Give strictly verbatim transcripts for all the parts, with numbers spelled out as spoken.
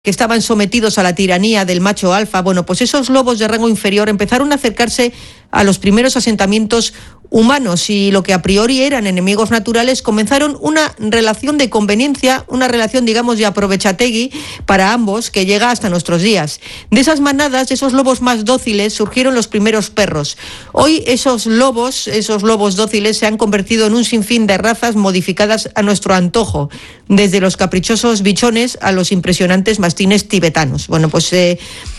que estaban sometidos a la tiranía del macho alfa, bueno, pues esos lobos de rango inferior empezaron a acercarse a los primeros asentamientos humanos y lo que a priori eran enemigos naturales comenzaron una relación de conveniencia, una relación, digamos, de aprovechategui para ambos que llega hasta nuestros días. De esas manadas, de esos lobos más dóciles, surgieron los primeros perros. Hoy esos lobos, esos lobos dóciles se han convertido en un sinfín de razas modificadas a nuestro antojo, desde los caprichosos bichones a los impresionantes mastines tibetanos. Bueno, pues eh,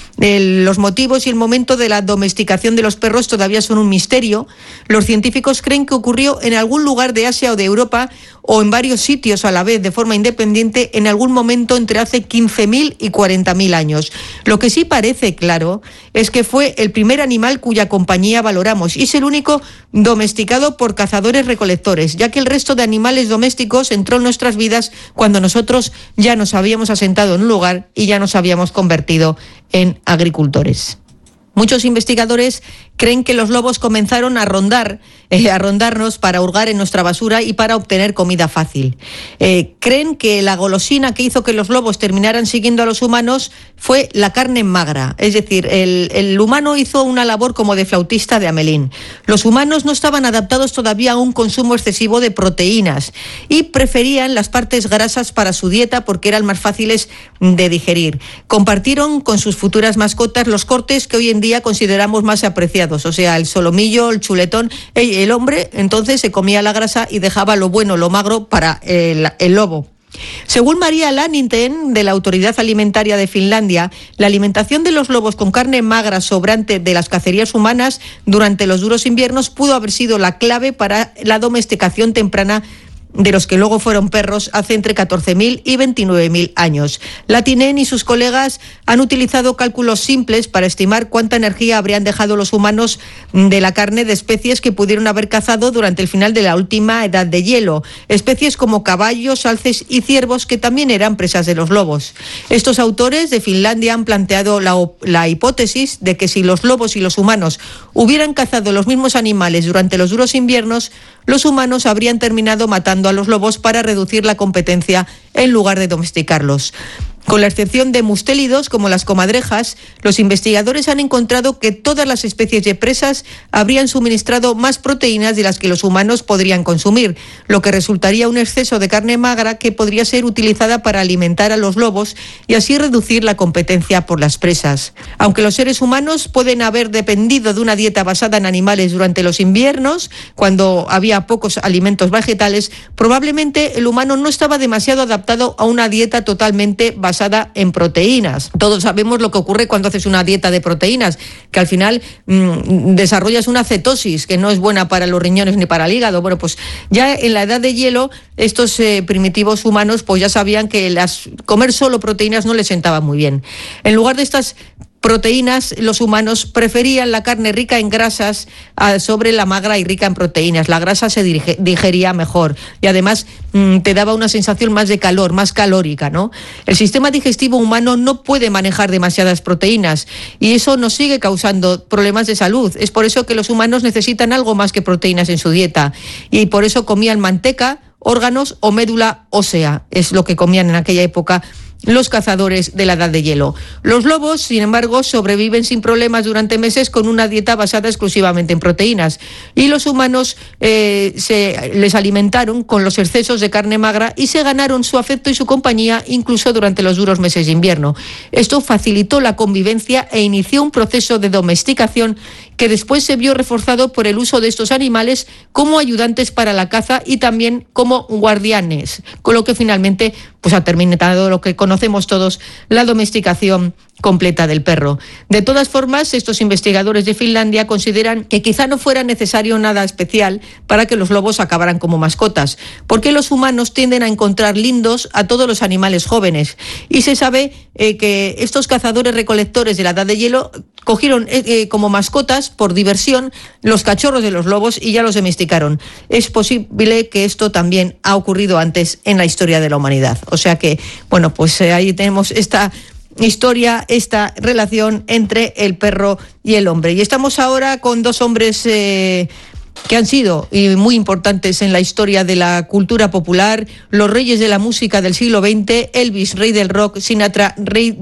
El, los motivos y el momento de la domesticación de los perros todavía son un misterio. Los científicos creen que ocurrió en algún lugar de Asia o de Europa o en varios sitios a la vez de forma independiente en algún momento entre hace quince mil y cuarenta mil años. Lo que sí parece claro es que fue el primer animal cuya compañía valoramos y es el único domesticado por cazadores-recolectores, ya que el resto de animales domésticos entró en nuestras vidas cuando nosotros ya nos habíamos asentado en un lugar y ya nos habíamos convertido en agricultores. Muchos investigadores creen que los lobos comenzaron a rondar, eh, a rondarnos para hurgar en nuestra basura y para obtener comida fácil. Eh, creen que la golosina que hizo que los lobos terminaran siguiendo a los humanos fue la carne magra. Es decir, el, el humano hizo una labor como de flautista de Hamelín. Los humanos no estaban adaptados todavía a un consumo excesivo de proteínas y preferían las partes grasas para su dieta porque eran más fáciles de digerir. Compartieron con sus futuras mascotas los cortes que hoy en día consideramos más apreciados, o sea, el solomillo, el chuletón. El hombre entonces se comía la grasa y dejaba lo bueno, lo magro para el, el lobo. Según Maria Lanninen, de la Autoridad Alimentaria de Finlandia, la alimentación de los lobos con carne magra sobrante de las cacerías humanas durante los duros inviernos pudo haber sido la clave para la domesticación temprana de los que luego fueron perros hace entre catorce mil y veintinueve mil años. Lanninen y sus colegas han utilizado cálculos simples para estimar cuánta energía habrían dejado los humanos de la carne de especies que pudieron haber cazado durante el final de la última edad de hielo, especies como caballos, alces y ciervos que también eran presas de los lobos. Estos autores de Finlandia han planteado la, la hipótesis de que si los lobos y los humanos hubieran cazado los mismos animales durante los duros inviernos, los humanos habrían terminado matando a los lobos para reducir la competencia en lugar de domesticarlos. Con la excepción de mustélidos como las comadrejas, los investigadores han encontrado que todas las especies de presas habrían suministrado más proteínas de las que los humanos podrían consumir, lo que resultaría un exceso de carne magra que podría ser utilizada para alimentar a los lobos y así reducir la competencia por las presas. Aunque los seres humanos pueden haber dependido de una dieta basada en animales durante los inviernos, cuando había pocos alimentos vegetales, probablemente el humano no estaba demasiado adaptado a una dieta totalmente basada basada en proteínas. Todos sabemos lo que ocurre cuando haces una dieta de proteínas, que al final mmm, desarrollas una cetosis que no es buena para los riñones ni para el hígado. Bueno, pues ya en la edad de hielo, estos eh, primitivos humanos pues ya sabían que las, comer solo proteínas no les sentaba muy bien. En lugar de estas proteínas, los humanos preferían la carne rica en grasas a, sobre la magra y rica en proteínas. La grasa se dirige, digería mejor y además mmm, te daba una sensación más de calor, más calórica, ¿no? El sistema digestivo humano no puede manejar demasiadas proteínas y eso nos sigue causando problemas de salud. Es por eso que los humanos necesitan algo más que proteínas en su dieta y por eso comían manteca, órganos o médula ósea. Es lo que comían en aquella época los cazadores de la edad de hielo. Los lobos, sin embargo, sobreviven sin problemas durante meses con una dieta basada exclusivamente en proteínas y los humanos eh, se les alimentaron con los excesos de carne magra y se ganaron su afecto y su compañía incluso durante los duros meses de invierno. Esto facilitó la convivencia e inició un proceso de domesticación que después se vio reforzado por el uso de estos animales como ayudantes para la caza y también como guardianes, con lo que finalmente pues ha terminado lo que conocemos todos, la domesticación completa del perro. De todas formas, estos investigadores de Finlandia consideran que quizá no fuera necesario nada especial para que los lobos acabaran como mascotas, porque los humanos tienden a encontrar lindos a todos los animales jóvenes y se sabe eh, que estos cazadores recolectores de la edad de hielo cogieron eh, eh, como mascotas por diversión los cachorros de los lobos y ya los domesticaron. Es posible que esto también ha ocurrido antes en la historia de la humanidad. O sea que, bueno, pues eh, ahí tenemos esta historia, esta relación entre el perro y el hombre. Y estamos ahora con dos hombres eh, que han sido muy importantes en la historia de la cultura popular, los reyes de la música del siglo veinte, Elvis, rey del rock, Sinatra, rey